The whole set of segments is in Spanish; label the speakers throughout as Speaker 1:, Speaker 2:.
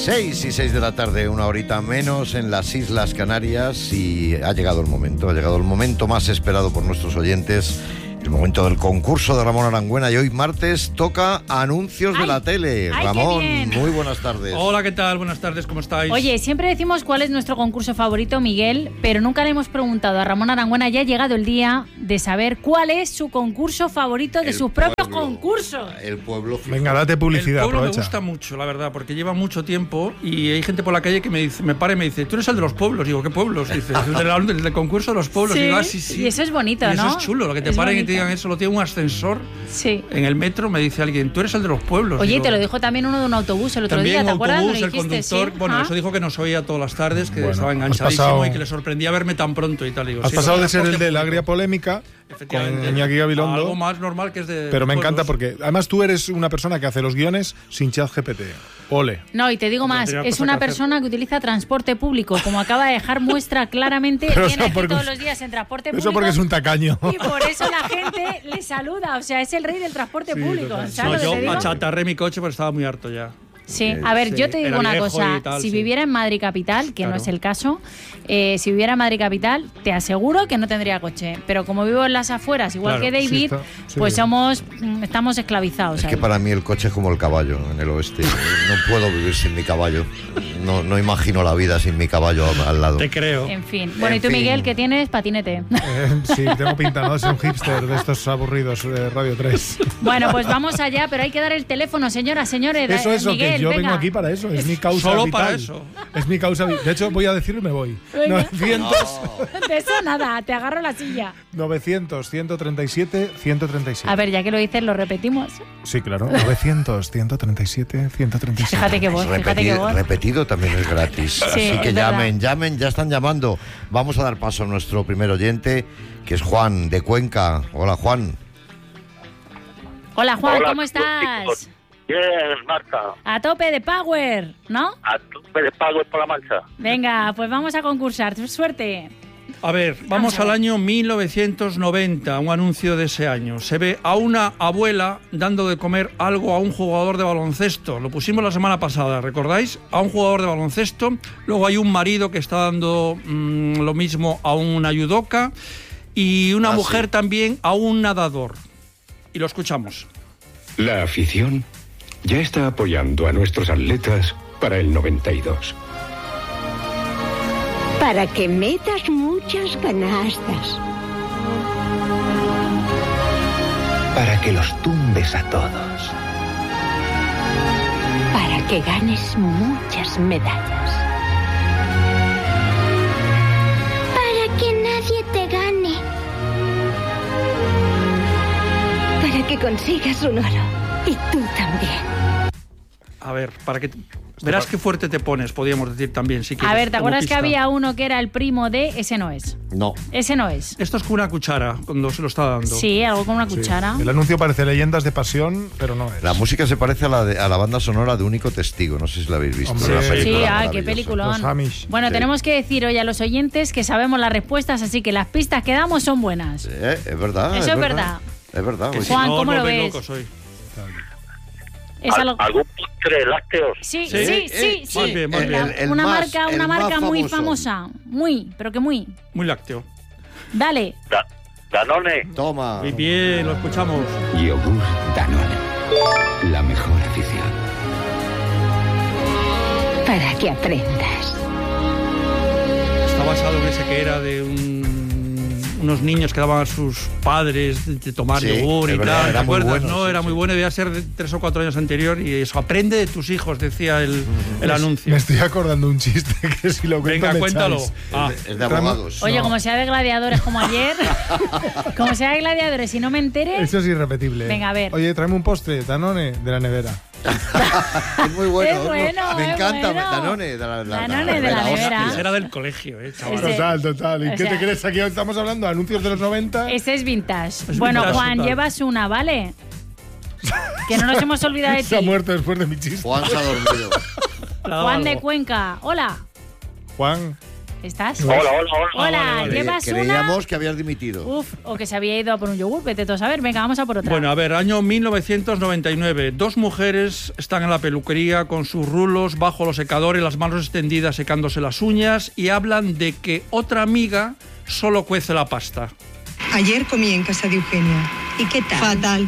Speaker 1: 6 de la tarde, una horita menos en las Islas Canarias, y ha llegado el momento más esperado por nuestros oyentes, el momento del concurso de Ramón Arangüena, y hoy martes toca anuncios de la tele. Ramón, muy buenas tardes.
Speaker 2: Hola, ¿qué tal? Buenas tardes, ¿cómo estáis?
Speaker 3: Oye, siempre decimos cuál es nuestro concurso favorito, Miguel, pero nunca le hemos preguntado a Ramón Arangüena. Ya ha llegado el día de saber cuál es su concurso favorito de sus propios concursos.
Speaker 1: El pueblo.
Speaker 4: Venga, date publicidad,
Speaker 2: el pueblo
Speaker 4: aprovecha.
Speaker 2: me gusta mucho, la verdad, porque lleva mucho tiempo y hay gente por la calle que me para y me dice, tú eres el de los pueblos. Digo, ¿qué pueblos? Dice, el del concurso de los pueblos.
Speaker 3: Sí,
Speaker 2: Digo, sí.
Speaker 3: Y eso es bonito,
Speaker 2: y
Speaker 3: ¿no?
Speaker 2: eso es chulo, lo que te
Speaker 3: es
Speaker 2: paren
Speaker 3: bonito.
Speaker 2: y te digan eso, lo tiene un ascensor.
Speaker 3: Sí.
Speaker 2: En el metro me dice alguien, tú eres el de los pueblos.
Speaker 3: Oye,
Speaker 2: Digo,
Speaker 3: te lo dijo también uno de un autobús el otro
Speaker 2: también
Speaker 3: día, ¿te
Speaker 2: un
Speaker 3: acuerdas?
Speaker 2: autobús,
Speaker 3: ¿Lo
Speaker 2: el
Speaker 3: dijiste?
Speaker 2: conductor,
Speaker 3: Sí.
Speaker 2: bueno, eso dijo que nos oía todas las tardes, que
Speaker 4: Bueno,
Speaker 2: estaba
Speaker 4: has
Speaker 2: enganchadísimo
Speaker 4: pasado-
Speaker 2: y que le sorprendía verme tan pronto y tal. Digo,
Speaker 4: Has
Speaker 2: sí,
Speaker 4: pasado
Speaker 2: lo
Speaker 4: de ser el
Speaker 2: hostia
Speaker 4: de la
Speaker 2: público.
Speaker 4: agria polémica
Speaker 2: Efectivamente.
Speaker 4: con Iñaki Gabilondo.
Speaker 2: Algo más normal que es de
Speaker 4: Pero me encanta
Speaker 2: pueblos.
Speaker 4: porque además tú eres una persona que hace los guiones sin ChatGPT. Ole.
Speaker 3: No, y te digo más,
Speaker 2: tenía
Speaker 3: es
Speaker 2: cosa
Speaker 3: una
Speaker 2: que hacer.
Speaker 3: persona que utiliza transporte público, como acaba de dejar muestra claramente,
Speaker 4: Pero
Speaker 3: viene
Speaker 4: eso
Speaker 3: aquí
Speaker 4: porque-
Speaker 3: todos los días en transporte público.
Speaker 4: Eso porque es un tacaño.
Speaker 3: Y por eso la gente le saluda, o sea, es el rey del transporte
Speaker 4: Sí,
Speaker 3: público.
Speaker 4: total.
Speaker 3: ¿Sabes
Speaker 2: No,
Speaker 3: lo que
Speaker 2: yo
Speaker 3: te digo?
Speaker 2: achatarré mi coche porque estaba muy harto ya.
Speaker 3: Sí, a ver,
Speaker 2: sí,
Speaker 3: yo te digo
Speaker 2: era
Speaker 3: una
Speaker 2: viejo
Speaker 3: cosa,
Speaker 2: y tal,
Speaker 3: si
Speaker 2: sí.
Speaker 3: viviera en Madrid capital, que no
Speaker 2: Claro.
Speaker 3: es el caso, si viviera en Madrid capital, te aseguro que no tendría coche, pero como vivo en las afueras, igual
Speaker 2: Claro,
Speaker 3: que David,
Speaker 4: sí,
Speaker 3: pues
Speaker 4: sí.
Speaker 3: estamos esclavizados.
Speaker 1: Es
Speaker 3: ahí.
Speaker 1: que para mí el coche es como el caballo en el oeste. No puedo vivir sin mi caballo. No imagino la vida sin mi caballo al lado.
Speaker 2: Te creo.
Speaker 3: En fin. Bueno,
Speaker 1: En
Speaker 3: ¿y tú,
Speaker 1: fin.
Speaker 3: Miguel, qué tienes? Patinete.
Speaker 4: Sí, tengo pinta, ¿no? De ser un hipster de estos aburridos de Radio 3.
Speaker 3: Bueno, pues vamos allá, pero hay que dar el teléfono, señoras, señores.
Speaker 4: Eso,
Speaker 3: Miguel,
Speaker 4: que yo
Speaker 3: venga.
Speaker 4: vengo aquí para eso. Es mi causa
Speaker 2: Solo
Speaker 4: vital.
Speaker 2: para eso.
Speaker 4: Es mi causa vital. De hecho, voy a decirlo y me voy.
Speaker 3: Venga.
Speaker 4: 900,
Speaker 3: De eso nada, te agarro la silla.
Speaker 4: 900, 137, 137.
Speaker 3: A ver, ya que lo dices, lo repetimos.
Speaker 4: Sí, claro. 900, 137, 137.
Speaker 3: Fíjate qué voz, fíjate qué voz.
Speaker 1: Repetido también es gratis.
Speaker 3: Sí,
Speaker 1: Así que
Speaker 3: es
Speaker 1: llamen, ya están llamando. Vamos a dar paso a nuestro primer oyente, que es Juan, de Cuenca. Hola, Juan.
Speaker 3: Hola, Juan,
Speaker 5: Hola,
Speaker 3: ¿cómo estás?
Speaker 5: chicos. Bien, Marta.
Speaker 3: A tope de power, ¿no?
Speaker 5: A tope de pago por la mancha.
Speaker 3: Venga, pues vamos a concursar. Suerte.
Speaker 2: A ver, vamos
Speaker 3: a ver.
Speaker 2: al año 1990, un anuncio de ese año. Se ve a una abuela dando de comer algo a un jugador de baloncesto. Lo pusimos la semana pasada, ¿recordáis? A un jugador de baloncesto. Luego hay un marido que está dando lo mismo a una judoka. Y una mujer
Speaker 1: sí.
Speaker 2: también a un nadador. Y lo escuchamos.
Speaker 6: La afición ya está apoyando a nuestros atletas para el 92.
Speaker 7: Para que metas muchas canastas.
Speaker 6: Para que los tumbes a todos.
Speaker 7: Para que ganes muchas medallas.
Speaker 8: Para que nadie te gane.
Speaker 7: Para que consigas un oro. Y tú también.
Speaker 2: A ver, para que... Verás qué fuerte te pones, podríamos decir también, si quieres.
Speaker 3: A ver, ¿te
Speaker 2: como
Speaker 3: acuerdas que
Speaker 2: pista.
Speaker 3: había uno que era el primo de...? Ese no es.
Speaker 1: No.
Speaker 3: Ese no es.
Speaker 2: Esto es con una cuchara, cuando se lo está dando.
Speaker 3: Sí, algo con una
Speaker 4: Sí.
Speaker 3: cuchara.
Speaker 4: El anuncio parece Leyendas de Pasión, pero no es.
Speaker 1: La música se parece a la banda sonora de Único Testigo. No sé si la habéis visto.
Speaker 4: Hombre,
Speaker 1: Una
Speaker 4: sí.
Speaker 1: película
Speaker 3: Sí, qué
Speaker 1: maravillosa.
Speaker 3: peliculón.
Speaker 4: Los Amish.
Speaker 3: Bueno,
Speaker 1: Sí.
Speaker 3: tenemos que decir hoy a los oyentes que sabemos las respuestas, así que las pistas que damos son buenas.
Speaker 1: Es verdad.
Speaker 3: Eso es verdad.
Speaker 1: Es verdad.
Speaker 2: Que
Speaker 1: Oye,
Speaker 2: si
Speaker 3: Juan,
Speaker 2: no,
Speaker 3: ¿cómo
Speaker 2: os
Speaker 3: lo
Speaker 2: volvéis
Speaker 3: ves?
Speaker 2: locos hoy.
Speaker 3: Es algo...
Speaker 5: ¿Algún postre lácteos?
Speaker 3: Sí,
Speaker 2: Sí,
Speaker 3: sí, sí, sí.
Speaker 2: Más bien, más
Speaker 1: El-
Speaker 2: bien.
Speaker 1: el
Speaker 3: una
Speaker 1: más-
Speaker 3: marca,
Speaker 1: el más
Speaker 3: muy
Speaker 1: famoso.
Speaker 3: famosa. Muy, pero que muy.
Speaker 2: Muy lácteo.
Speaker 3: Dale.
Speaker 5: Danone.
Speaker 1: Toma.
Speaker 2: Muy bien, lo escuchamos.
Speaker 6: Yogur Danone. La mejor afición.
Speaker 7: Para que aprendas.
Speaker 2: Está basado en ese que era de unos niños que daban a sus padres de tomar
Speaker 1: Sí,
Speaker 2: yogur
Speaker 1: es
Speaker 2: y
Speaker 1: verdad,
Speaker 2: tal. ¿Te
Speaker 1: era muy
Speaker 2: acuerdas?
Speaker 1: bueno,
Speaker 2: No,
Speaker 1: sí,
Speaker 2: era
Speaker 1: sí.
Speaker 2: muy bueno, debía ser de 3 o 4 años anterior y eso. Aprende de tus hijos, decía el anuncio.
Speaker 4: Me estoy acordando un chiste que si lo cuento
Speaker 2: Venga,
Speaker 4: me
Speaker 2: cuéntalo.
Speaker 4: echáis.
Speaker 2: Ah,
Speaker 1: Es de abogados.
Speaker 3: Oye,
Speaker 4: No.
Speaker 3: como sea de gladiadores como ayer, como sea de gladiadores y no me entere,
Speaker 4: Eso es irrepetible.
Speaker 3: Venga, a ver.
Speaker 4: Oye, tráeme un postre, Danone, de la nevera.
Speaker 1: Es muy bueno.
Speaker 3: Es bueno,
Speaker 1: Me
Speaker 3: es
Speaker 1: encanta.
Speaker 3: bueno.
Speaker 1: Danone.
Speaker 3: Danone de la nevera.
Speaker 2: ese era del colegio, chaval.
Speaker 3: Ese-
Speaker 4: Total. ¿Y
Speaker 3: o
Speaker 4: qué te
Speaker 3: sea-
Speaker 4: crees? Aquí estamos hablando de anuncios de los 90.
Speaker 3: ese es vintage.
Speaker 2: Es
Speaker 3: Bueno,
Speaker 2: vintage
Speaker 3: Juan,
Speaker 2: total.
Speaker 3: llevas una, ¿vale? Que no nos hemos olvidado de
Speaker 4: Se ha
Speaker 3: ti.
Speaker 4: muerto después de mi chiste.
Speaker 1: Juan se ha dormido.
Speaker 3: Juan de Cuenca. Hola.
Speaker 4: Juan,
Speaker 3: ¿Estás?
Speaker 5: Hola.
Speaker 3: Hola, llevas
Speaker 1: Creíamos que habías dimitido.
Speaker 3: o que se había ido a por un yogur, vete tú a saber. Venga, vamos a por otra.
Speaker 2: Bueno, a ver, año 1999. 2 mujeres están en la peluquería con sus rulos bajo los secadores, las manos extendidas secándose las uñas y hablan de que otra amiga solo cuece la pasta.
Speaker 9: Ayer comí en casa de Eugenia.
Speaker 7: ¿Y qué tal?
Speaker 9: Fatal.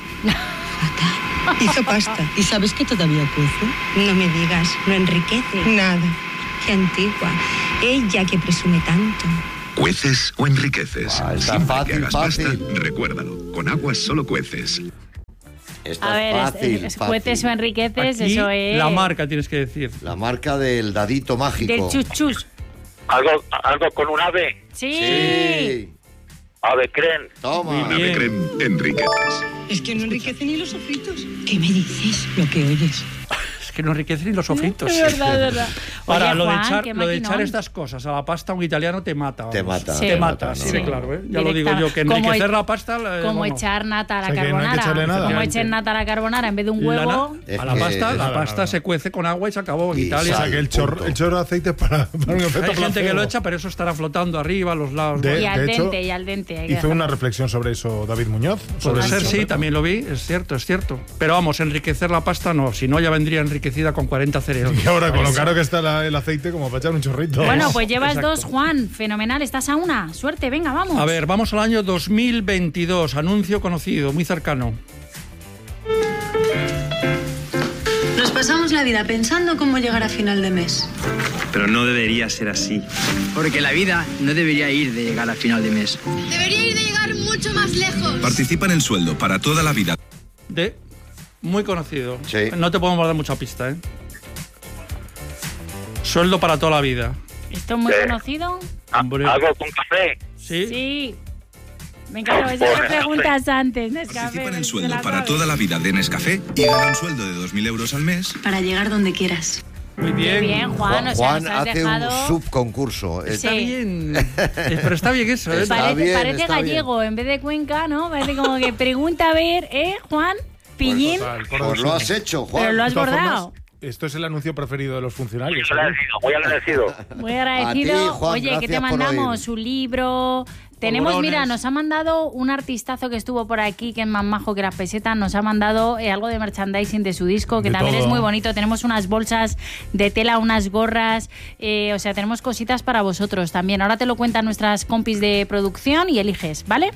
Speaker 9: Hizo pasta.
Speaker 7: ¿Y sabes que todavía cuece?
Speaker 9: No me digas,
Speaker 7: ¿No enriquece?
Speaker 9: nada.
Speaker 7: Qué antigua. Ella que presume tanto.
Speaker 10: ¿Cueces o enriqueces?
Speaker 1: Está
Speaker 10: Siempre
Speaker 1: fácil,
Speaker 10: que hagas
Speaker 1: fácil.
Speaker 10: pasta, recuérdalo, con aguas solo cueces.
Speaker 1: Esta
Speaker 3: A ver,
Speaker 1: es fácil,
Speaker 3: cueces o enriqueces,
Speaker 2: Aquí,
Speaker 3: eso es...
Speaker 2: la marca tienes que decir.
Speaker 1: La marca del dadito mágico.
Speaker 3: Del chuchus.
Speaker 5: Algo con un ave.
Speaker 3: Sí.
Speaker 5: Ave creen.
Speaker 1: Toma.
Speaker 2: Muy bien.
Speaker 10: Ave creme, enriqueces.
Speaker 9: Es que no enriquece ni los sofritos.
Speaker 7: ¿Qué me dices? Lo que oyes.
Speaker 2: Es que no enriquecen ni los sofritos.
Speaker 3: Es verdad, es verdad.
Speaker 2: Ahora,
Speaker 3: Oye,
Speaker 2: lo
Speaker 3: Juan,
Speaker 2: de echar,
Speaker 3: qué
Speaker 2: lo de
Speaker 3: maquinón.
Speaker 2: echar estas cosas a la pasta, un italiano te mata.
Speaker 1: Te
Speaker 2: vamos.
Speaker 1: mata.
Speaker 3: Sí.
Speaker 2: Te mata,
Speaker 1: ¿no?
Speaker 2: sí, de claro. Ya lo
Speaker 3: Directa.
Speaker 2: digo yo, que
Speaker 3: Como
Speaker 2: enriquecer
Speaker 3: e-
Speaker 2: la pasta...
Speaker 3: Como
Speaker 2: vamos.
Speaker 3: echar nata a la
Speaker 4: O sea, que no hay que
Speaker 3: carbonara.
Speaker 4: echarle nada.
Speaker 3: Como echen nata a la carbonara en vez de un
Speaker 2: La
Speaker 3: huevo.
Speaker 2: na-
Speaker 1: Es
Speaker 2: a la
Speaker 1: que-
Speaker 2: pasta, la
Speaker 4: nada,
Speaker 2: pasta
Speaker 4: nada.
Speaker 2: se cuece con agua y se acabó en
Speaker 1: Y
Speaker 2: Italia.
Speaker 4: O sea, que el chorro de aceite es para un efecto
Speaker 2: Hay gente que
Speaker 4: placebo.
Speaker 2: lo echa, pero eso estará flotando arriba, a los lados.
Speaker 4: De-
Speaker 3: Y al
Speaker 4: hecho,
Speaker 3: dente, y al dente. hay que
Speaker 4: Hizo
Speaker 3: dejarlo.
Speaker 4: una reflexión sobre eso David Muñoz. sobre
Speaker 2: Puede ser,
Speaker 4: el-
Speaker 2: sí, también lo vi, es cierto, es cierto. Pero vamos, enriquecer la pasta no, si no ya vendría enriquecida con 40 cereales.
Speaker 4: Y ahora, con lo caro que está el aceite, como para echar un chorrito.
Speaker 3: Bueno, pues llevas
Speaker 2: Exacto.
Speaker 3: 2, Juan. Fenomenal, estás a una. Suerte, venga, vamos.
Speaker 2: A ver, vamos al año 2022, anuncio conocido, muy cercano.
Speaker 11: Nos pasamos la vida pensando cómo llegar a final de mes.
Speaker 12: Pero no debería ser así.
Speaker 13: Porque la vida no debería ir de llegar a final de mes.
Speaker 14: Debería ir de llegar mucho más lejos.
Speaker 10: Participa en el sueldo para toda la vida.
Speaker 2: De muy conocido.
Speaker 1: Sí.
Speaker 2: No te podemos dar mucha pista, ¿eh? Sueldo para toda la vida.
Speaker 3: ¿Esto es muy conocido?
Speaker 2: Hombre.
Speaker 5: Algo con café.
Speaker 2: Sí.
Speaker 3: Sí. Me encanta, esas preguntas antes.
Speaker 10: Participa en el sueldo para toda la vida de Nescafé y gana un sueldo de 2.000 euros al mes.
Speaker 11: Para llegar donde quieras.
Speaker 2: Muy bien.
Speaker 3: Qué bien, Juan. O sea,
Speaker 1: Juan
Speaker 3: nos has
Speaker 1: hace
Speaker 3: dejado...
Speaker 1: un subconcurso.
Speaker 2: Está
Speaker 3: Sí.
Speaker 2: bien. Pero está bien eso, ¿eh?
Speaker 1: Está
Speaker 3: Parece,
Speaker 1: bien,
Speaker 3: parece
Speaker 1: está
Speaker 3: gallego en vez de Cuenca, ¿no? Parece como que pregunta a ver, Juan? Pillín.
Speaker 1: Pues lo has hecho, Juan.
Speaker 3: Pero lo has
Speaker 4: De todas
Speaker 3: bordado.
Speaker 4: formas, esto es el anuncio preferido de los funcionarios.
Speaker 5: Muy agradecido.
Speaker 3: Muy agradecido.
Speaker 1: A ti, Juan,
Speaker 3: Oye, ¿qué te
Speaker 1: gracias por
Speaker 3: mandamos? Un libro. Tenemos,
Speaker 2: Polvorones.
Speaker 3: mira, nos ha mandado un artistazo que estuvo por aquí, que es más majo que las pesetas, nos ha mandado algo de merchandising de su disco, que
Speaker 4: De
Speaker 3: también
Speaker 4: todo.
Speaker 3: es muy bonito. Tenemos unas bolsas de tela, unas gorras, o sea, tenemos cositas para vosotros también. Ahora te lo cuentan nuestras compis de producción y eliges, ¿vale?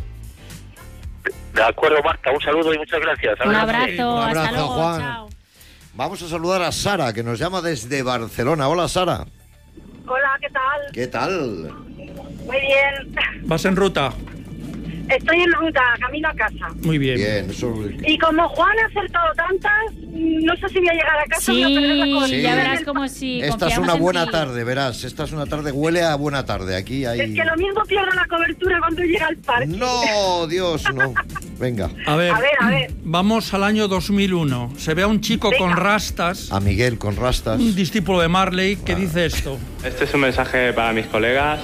Speaker 5: De acuerdo, Marta. Un saludo y muchas gracias.
Speaker 3: Un abrazo,
Speaker 1: Un abrazo,
Speaker 3: hasta luego,
Speaker 1: Juan.
Speaker 3: chao.
Speaker 1: Vamos a saludar a Sara, que nos llama desde Barcelona. Hola, Sara.
Speaker 15: Hola, ¿qué tal?
Speaker 1: ¿Qué tal?
Speaker 15: Muy bien.
Speaker 2: Vas en ruta.
Speaker 15: Estoy en ruta, camino a casa.
Speaker 2: Muy bien.
Speaker 1: Bien, eso...
Speaker 15: Y como Juan ha acertado tantas, no sé si voy a llegar a casa. voy a perder la
Speaker 3: Sí,
Speaker 15: cobertura.
Speaker 3: ya verás como si
Speaker 1: Esta es
Speaker 3: confiamos
Speaker 1: una
Speaker 3: en
Speaker 1: buena
Speaker 3: ti.
Speaker 1: tarde, verás. Esta es una tarde, huele a buena tarde. Aquí hay...
Speaker 15: Es que lo mismo pierdo la cobertura cuando llega al parque.
Speaker 1: No, Dios, no. Venga.
Speaker 2: A ver,
Speaker 15: A ver.
Speaker 2: vamos al año 2001. Se ve a un chico con rastas,
Speaker 1: A Miguel con rastas.
Speaker 2: un discípulo de Marley, que dice esto.
Speaker 16: Este es un mensaje para mis colegas.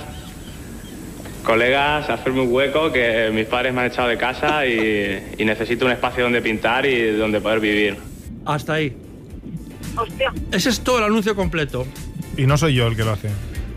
Speaker 16: Colegas, hacerme un hueco, que mis padres me han echado de casa y necesito un espacio donde pintar y donde poder vivir.
Speaker 2: Hasta ahí.
Speaker 15: Hostia.
Speaker 2: Ese es todo el anuncio completo.
Speaker 4: Y no soy yo el que lo hace.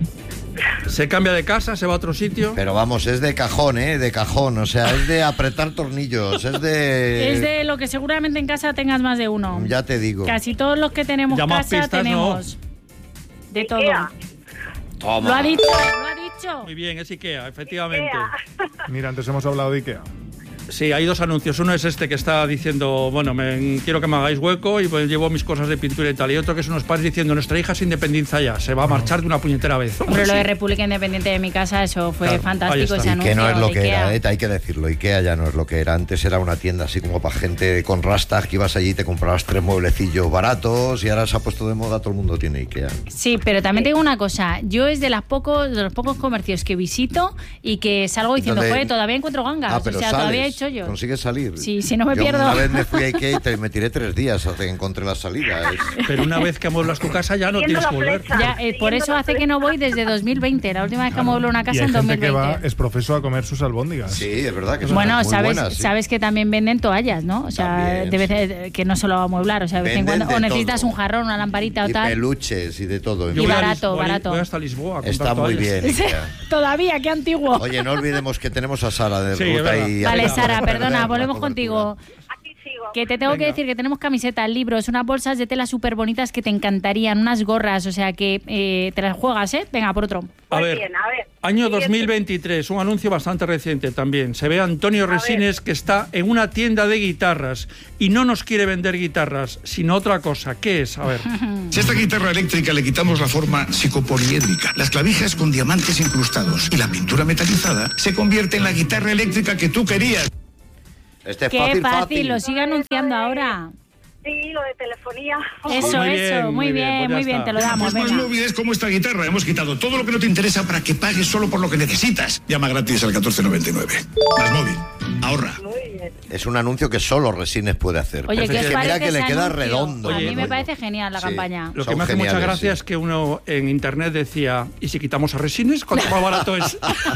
Speaker 2: Se cambia de casa, se va a otro sitio.
Speaker 1: Pero vamos, es de cajón, ¿eh? De cajón. O sea, es de apretar tornillos. Es de...
Speaker 3: Es de lo que seguramente en casa tengas más de uno.
Speaker 1: Ya te digo.
Speaker 3: Casi todos los que tenemos
Speaker 2: Ya más
Speaker 3: casa
Speaker 2: pistas,
Speaker 3: tenemos de todo.
Speaker 15: Ikea.
Speaker 1: Toma.
Speaker 3: Lo ha dicho, lo ha dicho.
Speaker 2: Muy bien, es Ikea, efectivamente.
Speaker 4: Mira, antes hemos hablado de Ikea.
Speaker 2: Sí, hay dos anuncios. Uno es este que está diciendo, bueno, quiero que me hagáis hueco y pues llevo mis cosas de pintura y tal. Y otro que es unos padres diciendo, nuestra hija se independiza ya, se va a marchar de una puñetera vez.
Speaker 3: Pero lo de República Independiente de mi casa, eso fue
Speaker 2: Claro, ahí
Speaker 3: fantástico,
Speaker 2: está.
Speaker 3: ese
Speaker 1: Y
Speaker 3: anuncio.
Speaker 1: que no es lo
Speaker 3: de
Speaker 1: que
Speaker 3: Ikea.
Speaker 1: era, hay que decirlo. Ikea ya no es lo que era. Antes era una tienda así como para gente con rastas, que ibas allí y te comprabas 3 mueblecillos baratos y ahora se ha puesto de moda, todo el mundo tiene Ikea.
Speaker 3: Sí, pero también te digo una cosa. Yo es de los pocos comercios que visito y que salgo diciendo,
Speaker 1: ¿Dónde?
Speaker 3: joder, todavía encuentro gangas.
Speaker 1: Ah, pero
Speaker 3: o sea,
Speaker 1: sales.
Speaker 3: todavía hay chollos.
Speaker 1: ¿Consigues salir?
Speaker 3: Sí, si no me
Speaker 1: Yo
Speaker 3: pierdo.
Speaker 1: Una vez me fui a Ikea y me tiré 3 días hasta que encontré la salida.
Speaker 2: Pero una vez que amueblas tu casa ya no tienes que volver.
Speaker 3: Ya, por eso hace que no voy desde 2020. La última vez que amueblo una casa
Speaker 4: y hay
Speaker 3: en
Speaker 4: gente
Speaker 3: 2020.
Speaker 4: que va es profeso a comer sus albóndigas.
Speaker 1: Sí, es verdad que son
Speaker 3: bueno,
Speaker 1: muy
Speaker 3: sabes,
Speaker 1: buenas. ¿Sí?
Speaker 3: sabes que también venden toallas, ¿no? O sea,
Speaker 1: También,
Speaker 3: de vez, que no solo amueblar, o sea, de vez en
Speaker 1: Venden
Speaker 3: cuando. O
Speaker 1: de
Speaker 3: necesitas
Speaker 1: todo.
Speaker 3: un jarrón, una lamparita o
Speaker 1: Y
Speaker 3: tal.
Speaker 1: peluches y de todo.
Speaker 3: Y barato, barato.
Speaker 2: Voy hasta Lisboa a comprar
Speaker 1: Está muy
Speaker 2: toallas.
Speaker 1: bien. Ikea.
Speaker 3: Todavía, qué antiguo.
Speaker 1: Oye, no olvidemos que tenemos a Sara de
Speaker 2: Sí,
Speaker 1: Ruta
Speaker 2: es
Speaker 1: y...
Speaker 3: Vale, Sara, perdona,
Speaker 1: Perder la
Speaker 3: volvemos
Speaker 1: cobertura.
Speaker 3: contigo.
Speaker 15: Aquí sigo.
Speaker 3: Que te tengo que decir que tenemos camisetas, libros, unas bolsas de tela súper bonitas que te encantarían, unas gorras, o sea que te las juegas, ¿eh? Venga, por otro.
Speaker 2: A ver, año 2023, un anuncio bastante reciente también. Se ve a Antonio Resines que está en una tienda de guitarras y no nos quiere vender guitarras, sino otra cosa. ¿Qué es? A ver.
Speaker 10: Si a esta guitarra eléctrica le quitamos la forma psicopoliédrica, las clavijas con diamantes incrustados y la pintura metalizada, se convierte en la guitarra eléctrica que tú querías.
Speaker 1: Este es
Speaker 3: Qué
Speaker 1: fácil,
Speaker 3: fácil, lo sigue anunciando ahora.
Speaker 15: Sí, lo de telefonía.
Speaker 3: Eso, muy bien, te lo damos,
Speaker 10: Pues más
Speaker 3: venga.
Speaker 10: móviles como esta guitarra. Hemos quitado todo lo que no te interesa para que pagues solo por lo que necesitas. Llama gratis al 1499. Más móvil. Ahorra.
Speaker 1: Es un anuncio que solo Resines puede hacer.
Speaker 3: Oye,
Speaker 1: Porque
Speaker 3: ¿qué os
Speaker 1: es que mira
Speaker 3: parece
Speaker 1: que le
Speaker 3: ese
Speaker 1: queda
Speaker 3: anuncio?
Speaker 1: redondo.
Speaker 3: A mí me
Speaker 1: redondo.
Speaker 3: parece genial la campaña.
Speaker 2: Lo que
Speaker 1: Son
Speaker 2: me hace mucha
Speaker 1: geniales,
Speaker 2: gracia
Speaker 1: sí.
Speaker 2: es que uno en internet decía, ¿y si quitamos a Resines? ¿Cuánto más barato es?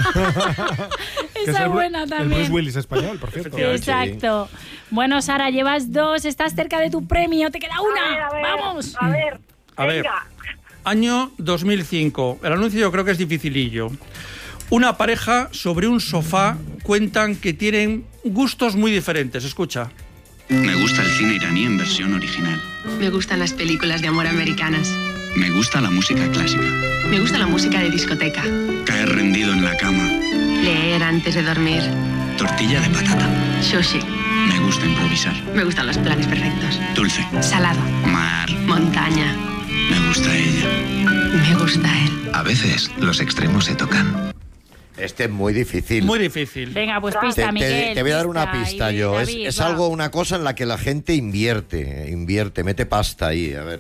Speaker 4: Que es
Speaker 3: Esa
Speaker 4: el
Speaker 3: es buena
Speaker 4: El
Speaker 3: también.
Speaker 4: Bruce Willis español, por cierto.
Speaker 3: Exacto. Bueno, Sara, llevas 2, estás cerca de tu premio, te queda una. ¡Vamos!
Speaker 15: A ver.
Speaker 2: A ver, año 2005. El anuncio yo creo que es dificilillo. Una pareja sobre un sofá cuentan que tienen gustos muy diferentes. Escucha.
Speaker 13: Me gusta el cine iraní en versión original.
Speaker 11: Me gustan las películas de amor americanas.
Speaker 13: Me gusta la música clásica.
Speaker 11: Me gusta la música de discoteca.
Speaker 13: Caer rendido en la cama.
Speaker 11: Leer antes de dormir.
Speaker 13: Tortilla de patata.
Speaker 11: Sushi.
Speaker 13: Me gusta improvisar.
Speaker 11: Me gustan los planes perfectos.
Speaker 13: Dulce.
Speaker 11: Salado.
Speaker 13: Mar.
Speaker 11: Montaña.
Speaker 13: Me gusta ella.
Speaker 11: Me gusta él.
Speaker 6: A veces los extremos se tocan.
Speaker 1: Este es muy difícil.
Speaker 2: Muy difícil.
Speaker 3: Venga, pues pista, Miguel.
Speaker 1: Te voy a dar una pista
Speaker 3: y
Speaker 1: yo.
Speaker 3: David,
Speaker 1: Es
Speaker 3: va.
Speaker 1: algo, una cosa en la que la gente invierte, mete pasta ahí. A ver.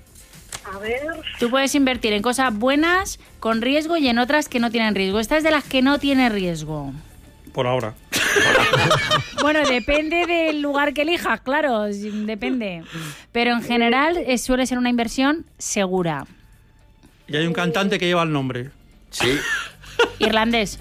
Speaker 15: A ver.
Speaker 3: Tú puedes invertir en cosas buenas, con riesgo, y en otras que no tienen riesgo. Esta es de las que no tiene riesgo.
Speaker 2: Por ahora.
Speaker 3: Bueno, depende del lugar que elijas, claro, depende. Pero en general suele ser una inversión segura.
Speaker 2: Y hay un cantante que lleva el nombre.
Speaker 1: Sí.
Speaker 3: Irlandés.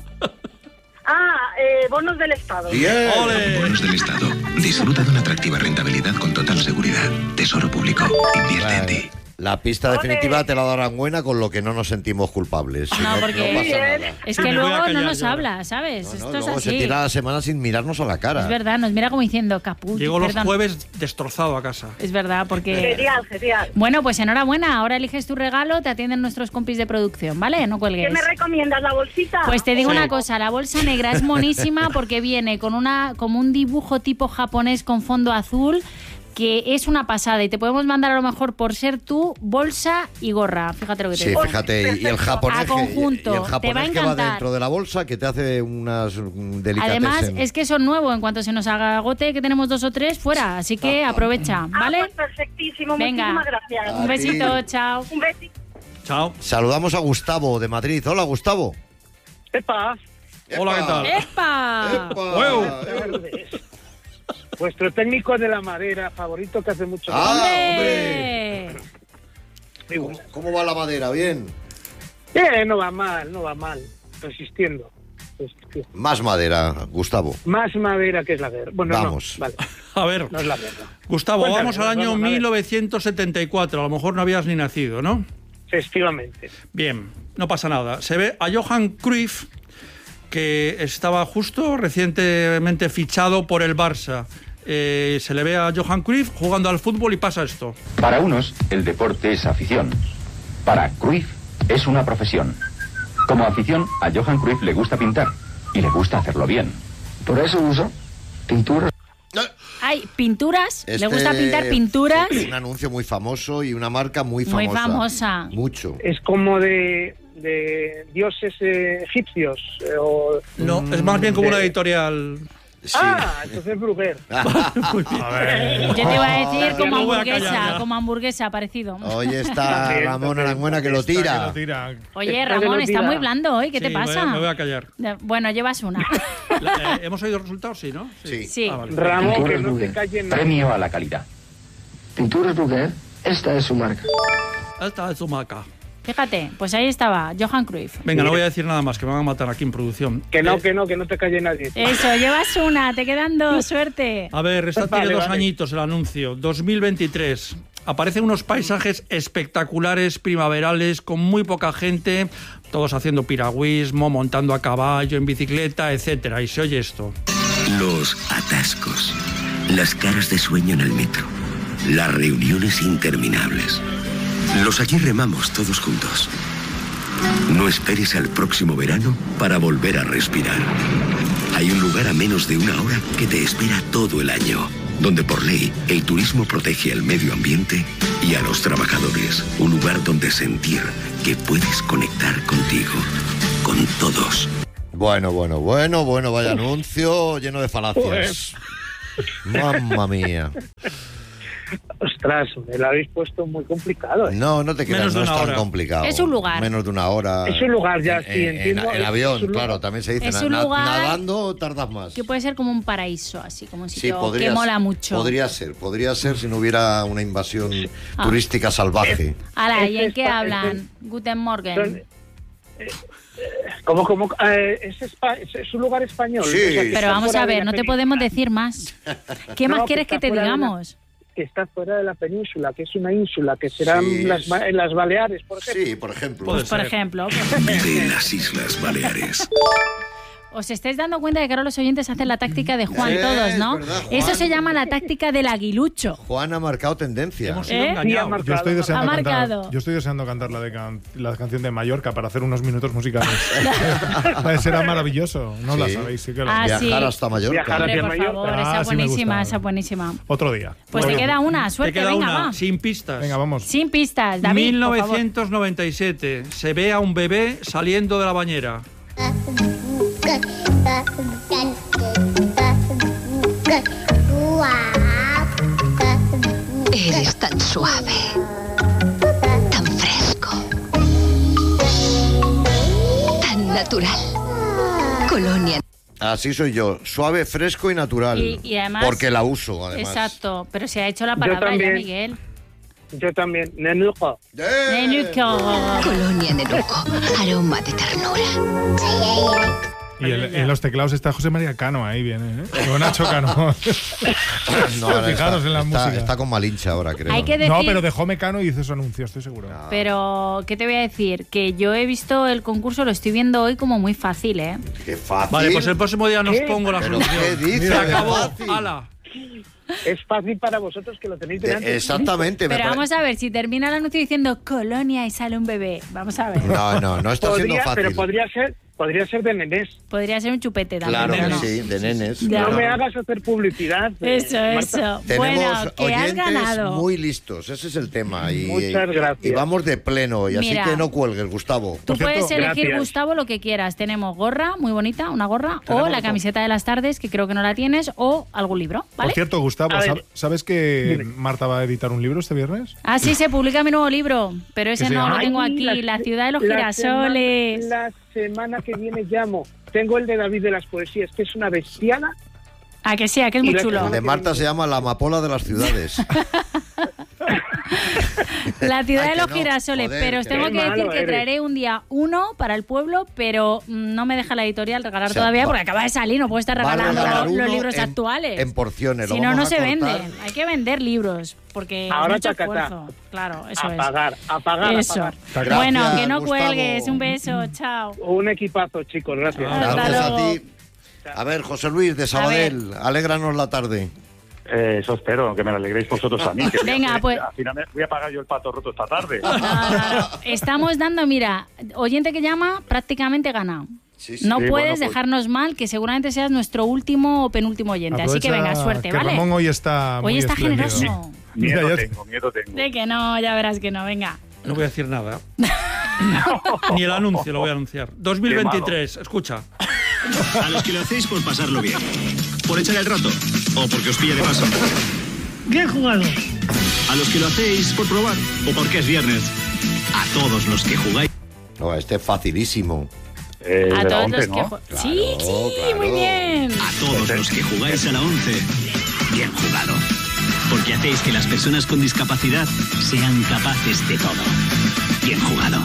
Speaker 15: Bonos del Estado.
Speaker 2: ¡Ole!
Speaker 6: Bonos del Estado. Disfruta de una atractiva rentabilidad con total seguridad. Tesoro Público. Invierte en ti.
Speaker 1: La pista definitiva te la darán buena, con lo que no nos sentimos culpables. Si
Speaker 3: No,
Speaker 1: no
Speaker 3: porque
Speaker 1: pasa nada.
Speaker 3: es que
Speaker 2: Me voy a
Speaker 3: luego no
Speaker 2: callar
Speaker 3: nos
Speaker 2: yo.
Speaker 3: habla, ¿sabes?
Speaker 1: No,
Speaker 3: Esto es
Speaker 1: luego se
Speaker 3: así.
Speaker 1: tira la semana sin mirarnos a la cara.
Speaker 3: Es verdad, nos mira como diciendo caput.
Speaker 2: Llego los
Speaker 3: perdón.
Speaker 2: jueves destrozado a casa.
Speaker 3: Es verdad, porque...
Speaker 15: Genial.
Speaker 3: Bueno, pues enhorabuena. Ahora eliges tu regalo, te atienden nuestros compis de producción, ¿vale? No cuelgues.
Speaker 15: ¿Qué me recomiendas, la bolsita?
Speaker 3: Pues te digo
Speaker 2: Sí.
Speaker 3: una cosa, la bolsa negra es monísima porque viene con como un dibujo tipo japonés con fondo azul, que es una pasada, y te podemos mandar a lo mejor, por ser tú, bolsa y gorra. Fíjate lo que te
Speaker 1: Sí,
Speaker 3: digo.
Speaker 1: fíjate, y el japonés,
Speaker 3: A conjunto,
Speaker 1: y el
Speaker 3: te va a
Speaker 1: japonés que va
Speaker 3: encantar.
Speaker 1: dentro de la bolsa, que te hace unas delicatessen.
Speaker 3: Además, es que son nuevos. En cuanto se nos agote, que tenemos 2 o 3 fuera. Así que aprovecha, ¿vale?
Speaker 15: Pues perfectísimo,
Speaker 3: Venga.
Speaker 15: muchísimas gracias.
Speaker 3: Un besito, chao.
Speaker 15: Un besito.
Speaker 2: Chao.
Speaker 1: Saludamos a Gustavo de Madrid. Hola, Gustavo.
Speaker 5: Epa.
Speaker 2: Hola, ¿qué tal?
Speaker 3: ¡Epa!
Speaker 5: Vuestro técnico de la madera favorito que hace mucho
Speaker 3: ¡Hombre!
Speaker 1: ¿Cómo va la madera? ¿Bien?
Speaker 5: No va mal. Resistiendo.
Speaker 1: Más madera, Gustavo.
Speaker 5: Más madera que es la guerra. Bueno,
Speaker 1: Vamos.
Speaker 5: no, vale.
Speaker 2: A ver,
Speaker 5: No es la guerra.
Speaker 2: Gustavo,
Speaker 5: Cuéntame,
Speaker 2: vamos al año
Speaker 5: vamos a ver.
Speaker 2: 1974. A lo mejor no habías ni nacido, ¿no?
Speaker 5: Efectivamente.
Speaker 2: Bien, no pasa nada. Se ve a Johan Cruyff, que estaba justo recientemente fichado por el Barça. Se le ve a Johan Cruyff jugando al fútbol y pasa esto.
Speaker 6: Para unos, el deporte es afición. Para Cruyff, es una profesión. Como afición, a Johan Cruyff le gusta pintar. Y le gusta hacerlo bien. Por eso uso pinturas.
Speaker 3: Hay pinturas, le
Speaker 1: Este
Speaker 3: gusta pintar pinturas.
Speaker 1: fue un anuncio muy famoso y una marca muy famosa.
Speaker 3: Muy famosa.
Speaker 1: Mucho.
Speaker 5: Es como de dioses egipcios.
Speaker 2: No, es más bien como una editorial.
Speaker 1: Sí.
Speaker 5: Entonces Bruguer.
Speaker 3: Yo te iba a decir como
Speaker 2: No voy a
Speaker 3: hamburguesa,
Speaker 2: callar ya.
Speaker 3: como hamburguesa, parecido.
Speaker 1: Hoy está Ramón Aranguena que lo tira.
Speaker 3: Oye, Ramón, está muy blando hoy, ¿qué te
Speaker 2: Sí,
Speaker 3: pasa?
Speaker 2: me voy a callar.
Speaker 3: Bueno, llevas una.
Speaker 2: ¿Hemos oído los resultados? Sí, ¿no?
Speaker 3: Sí.
Speaker 2: Vale.
Speaker 17: Ramón, que no te calles nada.
Speaker 6: Premio a la calidad.
Speaker 18: Pinturas Bruguer, esta es su marca.
Speaker 2: Esta es su marca.
Speaker 3: Fíjate, pues ahí estaba, Johan Cruyff.
Speaker 2: Venga, no voy a decir nada más, que me van a matar aquí en producción.
Speaker 17: Que no te calle nadie.
Speaker 3: Eso, llevas una, te quedan dos, suerte.
Speaker 2: A ver, esta tiene 2 añitos el anuncio. 2023. Aparecen unos paisajes espectaculares, primaverales, con muy poca gente, todos haciendo piragüismo, montando a caballo, en bicicleta, etcétera. Y se oye esto.
Speaker 19: Los atascos, las caras de sueño en el metro, las reuniones interminables. Los allí remamos todos juntos. No esperes al próximo verano para volver a respirar. Hay un lugar a menos de 1 hora que te espera todo el año, donde por ley el turismo protege al medio ambiente y a los trabajadores. Un lugar donde sentir que puedes conectar contigo, con todos.
Speaker 1: Bueno, vaya anuncio lleno de falacias. Mamma mía.
Speaker 17: Ostras, me lo habéis puesto muy complicado.
Speaker 1: No te creas, no es tan complicado.
Speaker 3: Es un lugar.
Speaker 1: Menos de 1 hora.
Speaker 17: Es un lugar, ya sí, entiendo.
Speaker 1: En avión, claro, también se dice.
Speaker 3: Es un lugar
Speaker 1: nadando tardas más.
Speaker 3: Que puede ser como un paraíso, así como un sitio que mola mucho.
Speaker 1: Podría ser si no hubiera una invasión turística salvaje.
Speaker 3: Ala, ¿y en qué hablan? Guten Morgen.
Speaker 17: ¿Cómo? ¿Es un lugar español?
Speaker 1: Sí.
Speaker 17: O sea,
Speaker 3: pero vamos a ver, no te podemos decir más. ¿Qué más quieres que te digamos?
Speaker 17: Que está fuera de la península, que es una ínsula, que serán las Baleares, por ejemplo.
Speaker 1: Sí, por ejemplo.
Speaker 3: Pues por ejemplo.
Speaker 19: De las Islas Baleares.
Speaker 3: Os estáis dando cuenta de que ahora los oyentes hacen la táctica de Juan todos, ¿no?
Speaker 1: Verdad, Juan.
Speaker 3: Eso se llama la táctica del aguilucho.
Speaker 1: Juan ha marcado tendencia.
Speaker 2: Hemos sido engañados.
Speaker 4: Yo estoy deseando cantar la canción de Mallorca para hacer unos minutos musicales. Será maravilloso. No la sabéis, sí que la
Speaker 1: Viajar hasta Mallorca.
Speaker 3: Hombre, por favor, esa buenísima.
Speaker 4: Otro día.
Speaker 3: Pues te queda una, suerte, venga, va.
Speaker 2: Sin pistas.
Speaker 4: Venga, vamos.
Speaker 3: Sin pistas, David,
Speaker 2: 1997. Se ve a un bebé saliendo de la bañera.
Speaker 20: Eres tan suave, tan fresco, tan natural. Colonia.
Speaker 1: Así soy yo, suave, fresco y natural.
Speaker 3: Y además,
Speaker 1: porque la uso, además.
Speaker 3: Exacto, pero se ha hecho la palabra ya, Miguel.
Speaker 17: Yo también, Nenuco.
Speaker 20: Colonia Nenuco, aroma de ternura.
Speaker 4: Y en los teclados está José María Cano, ahí viene, ¿eh? O Nacho Cano. Fijaros en la música.
Speaker 1: Está con Malinche ahora, creo.
Speaker 3: Hay que decir,
Speaker 4: no, pero dejó Mecano y hizo su anuncio, estoy seguro.
Speaker 3: Pero, ¿qué te voy a decir? Que yo he visto el concurso, lo estoy viendo hoy como muy fácil, ¿eh?
Speaker 1: Qué fácil.
Speaker 2: Vale, pues el próximo día nos pongo la solución.
Speaker 1: ¿Qué dices?
Speaker 2: Se acabó. ¡Hala!
Speaker 17: Es fácil para vosotros que lo tenéis delante.
Speaker 1: Exactamente.
Speaker 3: Pero vamos a ver, si termina el anuncio diciendo Colonia y sale un bebé, vamos a ver.
Speaker 1: No está siendo fácil.
Speaker 17: Pero podría ser de nenés.
Speaker 3: Podría ser un chupete también.
Speaker 1: Claro que
Speaker 3: ¿no?
Speaker 1: sí, de nenes.
Speaker 3: Ya.
Speaker 1: Claro.
Speaker 17: No me hagas hacer publicidad.
Speaker 3: Eso.
Speaker 1: Tenemos
Speaker 3: bueno, que has
Speaker 1: oyentes
Speaker 3: ganado.
Speaker 1: muy listos, ese es el tema.
Speaker 17: Muchas gracias.
Speaker 1: Y vamos de pleno hoy, así que no cuelgues, Gustavo.
Speaker 3: Tú puedes elegir,
Speaker 17: gracias.
Speaker 3: Gustavo, lo que quieras. Tenemos gorra, muy bonita, una gorra, o la camiseta de las tardes, que creo que no la tienes, o algún libro, ¿vale?
Speaker 4: Por cierto, Gustavo, ¿sabes que Marta va a editar un libro este viernes?
Speaker 3: Ah, sí, se publica mi nuevo libro, pero ese no lo tengo aquí, La ciudad de los girasoles.
Speaker 17: La semana que viene llamo. Tengo el de David de las poesías, que es una bestiana.
Speaker 3: Ah, que sí, que es muy chulo.
Speaker 1: El de Marta se llama La amapola de las ciudades.
Speaker 3: La ciudad de los girasoles, pero os tengo que decir que traeré un día uno para el pueblo, pero no me deja la editorial regalar todavía porque acaba de salir, no puedo estar regalando los libros actuales.
Speaker 1: En porciones.
Speaker 3: Si no se venden. Hay que vender libros porque
Speaker 17: ahora
Speaker 3: mucho esfuerzo. Claro, eso es.
Speaker 17: Apagar.
Speaker 3: Eso.
Speaker 1: Gracias,
Speaker 3: bueno, que no
Speaker 1: Gustavo.
Speaker 3: cuelgues. Un beso, chao.
Speaker 17: Un equipazo, chicos, gracias.
Speaker 1: Gracias a ti. A ver, José Luis de Sabadell, alégranos la tarde.
Speaker 21: Eso espero, que me lo alegréis vosotros a mí.
Speaker 3: Venga, pues.
Speaker 21: Al final voy a pagar yo el pato roto esta tarde.
Speaker 3: No. Estamos dando, mira, oyente que llama, prácticamente gana.
Speaker 1: Sí.
Speaker 3: No puedes
Speaker 21: pues
Speaker 3: dejarnos mal, que seguramente seas nuestro último o penúltimo oyente.
Speaker 4: Aprovecha
Speaker 3: así que venga, suerte,
Speaker 4: que
Speaker 3: ¿vale?
Speaker 4: Ramón hoy está
Speaker 3: generoso.
Speaker 21: Miedo tengo.
Speaker 3: De que no, ya verás que no, venga.
Speaker 2: No voy a decir nada. Ni el anuncio lo voy a anunciar. 2023, escucha.
Speaker 22: A los que lo hacéis por pasarlo bien, por echar el rato o porque os pille de paso.
Speaker 9: Bien jugado.
Speaker 22: A los que lo hacéis por probar o porque es viernes. A todos los que jugáis.
Speaker 1: No, este es facilísimo.
Speaker 3: A
Speaker 21: de la
Speaker 3: todos
Speaker 21: 11,
Speaker 3: los que
Speaker 21: ¿no?
Speaker 3: Sí, muy bien.
Speaker 22: A todos los que jugáis a la 11, bien jugado. Porque hacéis que las personas con discapacidad sean capaces de todo. Bien jugado.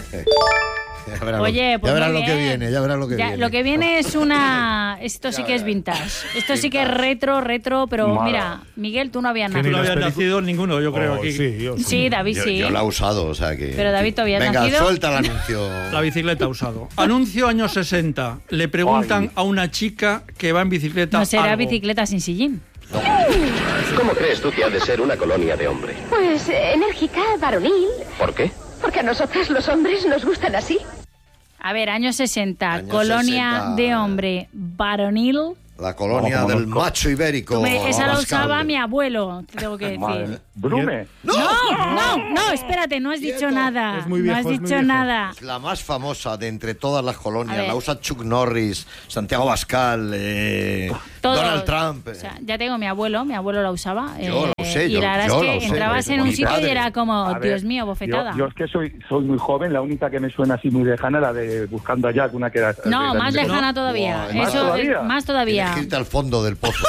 Speaker 3: Oye, pues
Speaker 1: ya verás
Speaker 3: muy
Speaker 1: lo que
Speaker 3: bien.
Speaker 1: viene, ya verás lo que viene.
Speaker 3: Lo que viene es una... Esto sí que es vintage. Esto sí que es retro, pero
Speaker 21: Mala.
Speaker 3: mira, Miguel, tú no habías
Speaker 2: Tú no
Speaker 3: nacido.
Speaker 2: habías nacido ninguno, yo creo, aquí.
Speaker 3: Sí, David sí.
Speaker 1: Yo la he usado, o sea que...
Speaker 3: Pero David, ¿todavía has
Speaker 1: Venga,
Speaker 3: nacido?
Speaker 1: suelta el anuncio.
Speaker 2: La bicicleta ha usado. Anuncio años 60. Le preguntan a una chica que va en bicicleta
Speaker 3: No será
Speaker 2: algo.
Speaker 3: bicicleta sin sillín.
Speaker 19: ¿Cómo crees tú que ha de ser una colonia de hombres?
Speaker 20: Pues enérgica, varonil.
Speaker 19: ¿Por qué?
Speaker 20: Porque a nosotras los hombres nos gustan así.
Speaker 3: A ver, años 60,
Speaker 1: Años
Speaker 3: colonia
Speaker 1: 60.
Speaker 3: de hombre varonil.
Speaker 1: La colonia
Speaker 21: Vamos,
Speaker 1: del macho ibérico.
Speaker 3: Esa la
Speaker 1: Abascal.
Speaker 3: usaba mi abuelo, te tengo que decir.
Speaker 21: Brume.
Speaker 3: No, espérate, no has dicho nada.
Speaker 1: Es muy
Speaker 3: no
Speaker 1: viejo,
Speaker 3: has
Speaker 1: es muy
Speaker 3: dicho
Speaker 1: viejo.
Speaker 3: nada.
Speaker 1: Es la más famosa de entre todas las
Speaker 3: A
Speaker 1: colonias.
Speaker 3: ver.
Speaker 1: La usa Chuck Norris, Santiago Abascal,
Speaker 3: Todos.
Speaker 1: Donald Trump.
Speaker 3: O sea, ya tengo mi abuelo la usaba.
Speaker 1: Yo lo sé,
Speaker 3: y
Speaker 1: yo-
Speaker 3: la verdad
Speaker 1: yo
Speaker 3: es
Speaker 1: lo
Speaker 3: que
Speaker 1: sé,
Speaker 3: entrabas en un
Speaker 1: mi
Speaker 3: sitio
Speaker 1: padre.
Speaker 3: y era como,
Speaker 21: A ver,
Speaker 3: Dios mío, bofetada.
Speaker 21: Yo es que soy muy joven, la única que me suena así muy lejana la de Buscando a Jack, una que era...
Speaker 3: No,
Speaker 21: de-
Speaker 3: más
Speaker 21: de-
Speaker 3: lejana todavía.
Speaker 1: Buah,
Speaker 3: Eso, más todavía.
Speaker 1: Tienes que irte al fondo del pozo.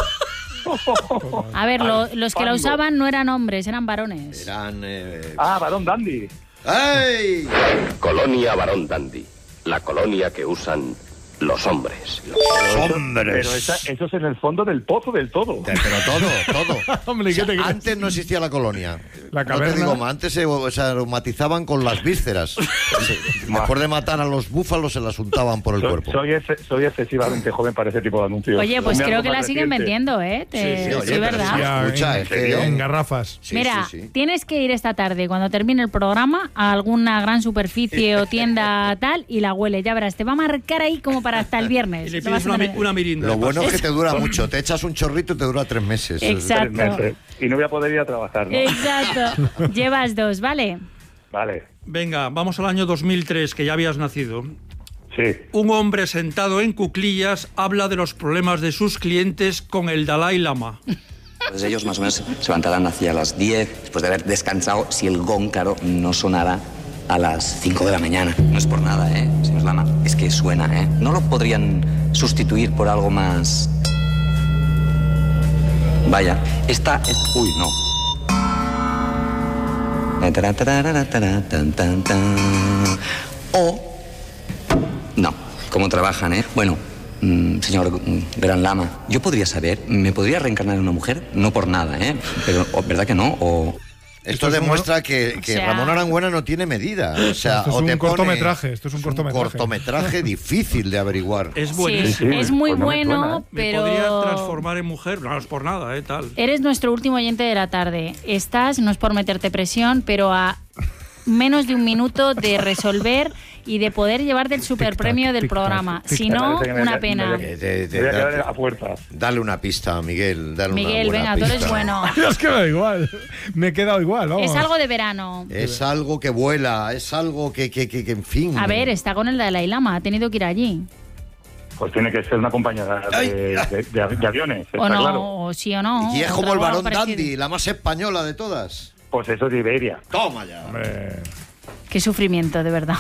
Speaker 3: A ver, los que la usaban no eran hombres, eran varones.
Speaker 1: Eran...
Speaker 21: Varón Dandy.
Speaker 1: ¡Ey!
Speaker 19: Colonia Barón Dandy. La colonia que usan los hombres.
Speaker 1: Hombres.
Speaker 21: Pero eso es en el fondo del pozo del todo.
Speaker 1: Pero todo.
Speaker 4: Hombre,
Speaker 1: O sea,
Speaker 4: ¿qué te crees?
Speaker 1: antes no existía la colonia.
Speaker 4: La
Speaker 1: No
Speaker 4: caverna.
Speaker 1: te digo más, antes se aromatizaban con las vísceras. Después de matar a los búfalos se las untaban por el cuerpo.
Speaker 21: Soy excesivamente joven para ese tipo de anuncios.
Speaker 3: Oye, pues
Speaker 21: Dame
Speaker 3: creo
Speaker 21: algo
Speaker 3: que la
Speaker 21: más
Speaker 3: siguen
Speaker 21: reciente.
Speaker 3: vendiendo, ¿eh?
Speaker 1: Oye,
Speaker 3: Sí,
Speaker 1: pero
Speaker 3: ¿verdad?
Speaker 1: sí, escucha, es que...
Speaker 4: En garrafas.
Speaker 1: Sí,
Speaker 3: Mira,
Speaker 1: sí, sí.
Speaker 3: tienes que ir esta tarde, cuando termine el programa, a alguna gran superficie o tienda tal y la huele. Ya verás, te va a marcar ahí como para hasta el viernes.
Speaker 2: Y le
Speaker 3: Lo vas
Speaker 2: pides
Speaker 3: a tener.
Speaker 2: una mirinda.
Speaker 1: Lo bueno es que te dura mucho. Te echas un chorrito y te dura 3 meses.
Speaker 3: Exacto.
Speaker 21: 3 meses. Y no voy a poder ir a trabajar, ¿no?
Speaker 3: Exacto. Llevas 2, ¿vale?
Speaker 21: Vale.
Speaker 2: Venga, vamos al año 2003, que ya habías nacido.
Speaker 21: Sí.
Speaker 2: Un hombre sentado en cuclillas habla de los problemas de sus clientes con el Dalai Lama.
Speaker 7: Pues ellos más o menos se levantarán hacia las 10, después de haber descansado, si el gong, claro, no sonara a las 5 de la mañana. No es por nada, señor Lama, es que suena, ¿No lo podrían sustituir por algo más...? Vaya, esta es... Uy, no. O... No, ¿cómo trabajan, Bueno, señor Gran Lama, yo podría saber, ¿me podría reencarnar en una mujer? No por nada, Pero, ¿verdad que no? O...
Speaker 1: Esto demuestra que
Speaker 3: O sea,
Speaker 1: Ramón Arangüena no tiene medida. O sea,
Speaker 4: Esto es
Speaker 1: o
Speaker 4: un
Speaker 1: te pone-
Speaker 4: cortometraje, esto es un cortometraje.
Speaker 1: cortometraje difícil de averiguar.
Speaker 2: Es
Speaker 3: Sí,
Speaker 2: buenísimo.
Speaker 3: es muy
Speaker 21: Pues no me
Speaker 3: bueno,
Speaker 21: suena,
Speaker 2: Me
Speaker 3: pero...
Speaker 2: podría transformar en mujer. No es por nada, tal.
Speaker 3: Eres nuestro último oyente de la tarde. Estás, no es por meterte presión, pero a menos de un minuto de resolver y de poder llevarte el superpremio del programa. Si no,
Speaker 21: Parece que
Speaker 3: una
Speaker 21: me
Speaker 3: pena.
Speaker 21: voy a quedar a puertas.
Speaker 1: Dale una pista, Miguel. Dale
Speaker 3: Miguel,
Speaker 1: una buena
Speaker 3: venga, tú eres
Speaker 1: pista.
Speaker 3: bueno.
Speaker 4: Es que me da igual. Me he quedado igual, vamos.
Speaker 3: Es algo de verano.
Speaker 1: Es algo que vuela, es algo que en fin.
Speaker 3: A ver, está con el Dalai Lama, ha tenido que ir allí.
Speaker 21: Pues tiene que ser una compañía de aviones,
Speaker 3: O
Speaker 21: está
Speaker 3: no,
Speaker 21: claro.
Speaker 3: o sí o no.
Speaker 1: Y es como el
Speaker 3: Algo
Speaker 1: varón
Speaker 3: parecido.
Speaker 1: dandy, la más española de todas.
Speaker 21: Pues eso de Iberia.
Speaker 1: Toma ya.
Speaker 4: Hombre.
Speaker 3: Qué sufrimiento, de verdad.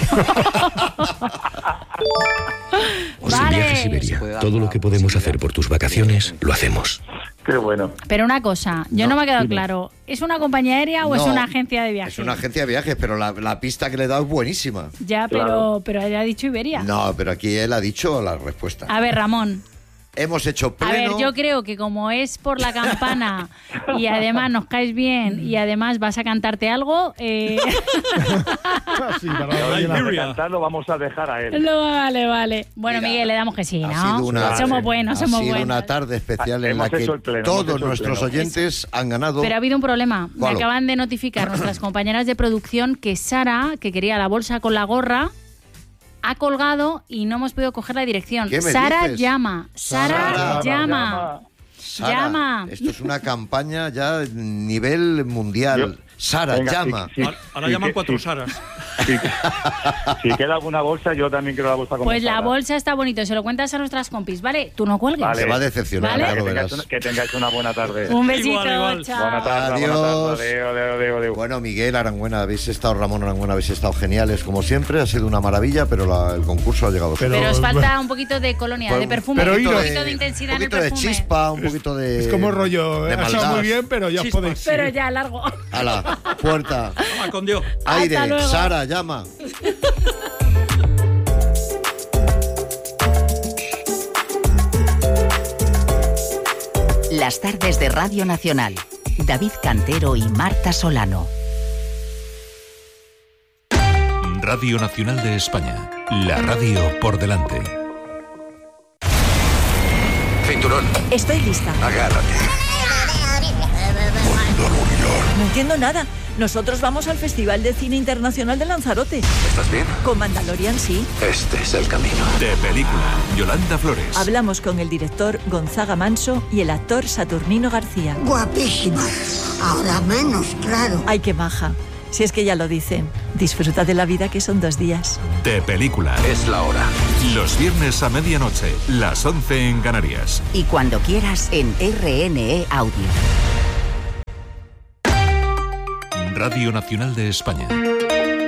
Speaker 8: Viajes Iberia. Todo lo que podemos hacer por tus vacaciones, lo hacemos.
Speaker 21: Qué bueno.
Speaker 3: Pero una cosa, yo no me ha quedado claro. ¿Es una compañía aérea o es
Speaker 1: No,
Speaker 3: una agencia de viajes?
Speaker 1: Es una agencia de viajes, pero la pista que le he dado es buenísima.
Speaker 3: Ya,
Speaker 21: Claro.
Speaker 3: pero él ha dicho Iberia.
Speaker 1: No, pero aquí él ha dicho la respuesta.
Speaker 3: A ver, Ramón.
Speaker 1: Hemos hecho
Speaker 3: A
Speaker 1: pleno.
Speaker 3: ver, yo creo que como es por la campana y además nos caes bien y además vas a cantarte algo,
Speaker 4: Sí, para la
Speaker 21: Lo
Speaker 4: ballena.
Speaker 21: de cantar lo vamos a dejar a él.
Speaker 3: no, vale. Bueno,
Speaker 1: Mira,
Speaker 3: Miguel, le damos que sí,
Speaker 1: Ha
Speaker 3: ¿no?
Speaker 1: sido una,
Speaker 3: Somos buenos,
Speaker 1: ha
Speaker 3: somos
Speaker 1: sido
Speaker 3: buenos.
Speaker 1: una tarde especial en la
Speaker 21: Hemos
Speaker 1: que
Speaker 21: hecho el pleno, hemos
Speaker 1: todos
Speaker 21: hecho el
Speaker 1: nuestros
Speaker 21: pleno.
Speaker 1: oyentes han ganado.
Speaker 3: Pero ha habido un problema. Me
Speaker 1: ¿Cuál?
Speaker 3: acaban de notificar nuestras compañeras de producción que Sara, que quería la bolsa con la gorra, ha colgado y no hemos podido coger la dirección.
Speaker 1: ¿Qué me
Speaker 3: Sara
Speaker 1: dices?
Speaker 3: llama. Sara llama.
Speaker 1: Sara,
Speaker 3: llama.
Speaker 1: Esto es una campaña ya nivel mundial. Sara,
Speaker 21: Venga,
Speaker 1: llama.
Speaker 21: sí.
Speaker 2: Ahora llaman 4 Saras.
Speaker 21: Si queda alguna bolsa, yo también quiero la bolsa con
Speaker 3: Pues la
Speaker 21: mozzarella.
Speaker 3: bolsa está bonito, se lo cuentas a nuestras compis, ¿vale? Tú no cuelgues.
Speaker 21: Vale.
Speaker 1: Se va a decepcionar,
Speaker 3: ¿Vale?
Speaker 1: ya lo verás.
Speaker 21: Que tengáis una buena tarde.
Speaker 3: Un besito,
Speaker 2: Igual.
Speaker 3: chao.
Speaker 21: Buena tarde.
Speaker 1: Adiós.
Speaker 21: Adiós.
Speaker 1: Bueno, Miguel Arangüena, Ramón Arangüena, habéis estado geniales como siempre, ha sido una maravilla, pero el concurso ha llegado.
Speaker 3: Pero os falta un poquito de colonia,
Speaker 1: Pues,
Speaker 3: de perfume,
Speaker 1: pero
Speaker 3: un
Speaker 1: iros.
Speaker 3: poquito de intensidad en el
Speaker 1: Un poquito de
Speaker 3: perfume.
Speaker 1: chispa, un poquito de...
Speaker 4: Es como rollo,
Speaker 1: de
Speaker 4: ha estado
Speaker 1: maldad.
Speaker 4: muy bien, pero ya os
Speaker 2: Chispas.
Speaker 4: podéis
Speaker 3: Pero
Speaker 4: ir.
Speaker 3: ya, largo.
Speaker 1: A la puerta,
Speaker 2: Toma, con Dios.
Speaker 1: aire,
Speaker 3: Hasta luego.
Speaker 1: Sara, llama.
Speaker 12: Las tardes de Radio Nacional. David Cantero y Marta Solano.
Speaker 14: Radio Nacional de España. La radio por delante.
Speaker 19: Cinturón.
Speaker 23: Estoy lista.
Speaker 19: Agárrate.
Speaker 23: No entiendo nada. Nosotros vamos al Festival de Cine Internacional de Lanzarote.
Speaker 19: ¿Estás bien?
Speaker 23: Con Mandalorian, sí.
Speaker 19: Este es el camino.
Speaker 14: De película. Yolanda Flores.
Speaker 23: Hablamos con el director Gonzaga Manso y el actor Saturnino García.
Speaker 24: Guapísima. Ahora menos, claro.
Speaker 23: Ay, qué maja. Si es que ya lo dicen. Disfruta de la vida, que son 2 días.
Speaker 14: De película.
Speaker 19: Es la hora.
Speaker 14: Los viernes a medianoche, las 11 en Canarias.
Speaker 12: Y cuando quieras en RNE Audio.
Speaker 14: Radio Nacional de España.